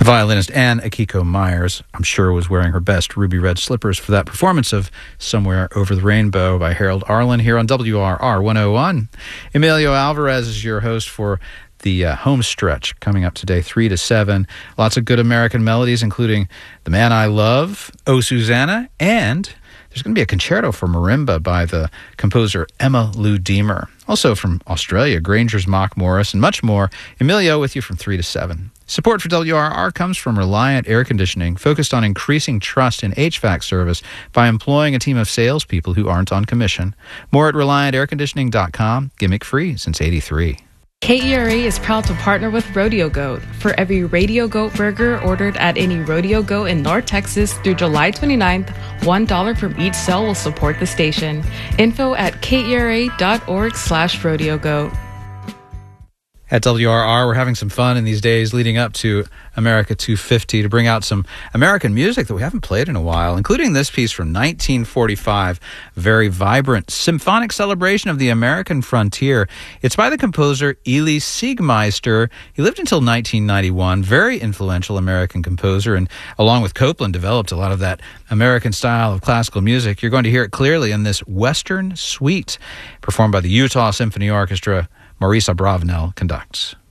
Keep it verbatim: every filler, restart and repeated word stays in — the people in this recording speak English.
Violinist Anne Akiko Myers, I'm sure, was wearing her best ruby red slippers for that performance of Somewhere Over the Rainbow by Harold Arlen here on W R R one oh one. Emilio Alvarez is your host for the uh, home stretch coming up today, three to seven. Lots of good American melodies, including The Man I Love, Oh Susanna, and there's going to be a concerto for marimba by the composer Emma Lou Deemer. Also from Australia, Granger's Mock Morris, and much more. Emilio with you from three to seven. Support for W R R comes from Reliant Air Conditioning, focused on increasing trust in H V A C service by employing a team of salespeople who aren't on commission. More at reliant air conditioning dot com. Gimmick free since eighty-three. K E R A is proud to partner with Rodeo Goat. For every Radio Goat burger ordered at any Rodeo Goat in North Texas through July twenty-ninth, one dollar from each sale will support the station. Info at K E R A dot org slash Rodeo Goat. At W R R, we're having some fun in these days leading up to America two fifty to bring out some American music that we haven't played in a while, including this piece from nineteen forty-five, a very vibrant symphonic celebration of the American frontier. It's by the composer Elie Siegmeister. He lived until nineteen ninety-one, very influential American composer, and along with Copland, developed a lot of that American style of classical music. You're going to hear it clearly in this Western Suite, performed by the Utah Symphony Orchestra. Maurice Abravanel conducts.